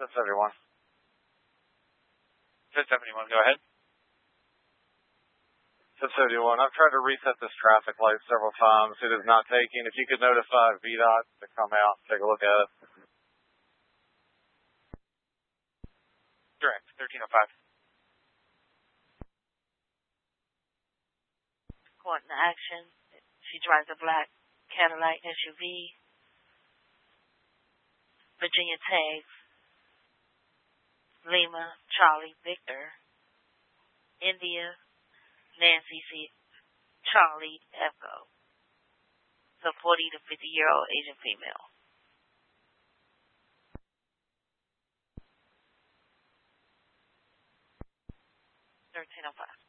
71. 1071, go ahead. 1071, I've tried to reset this traffic light several times. It is not taking. If you could notify VDOT to come out and take a look at it. Direct, 1305. Court in action. She drives a black Cadillac SUV. Virginia tags. Lima, Charlie, Victor. India, Nancy, Charlie, Echo. So 40 to 50-year-old Asian female. $13.05.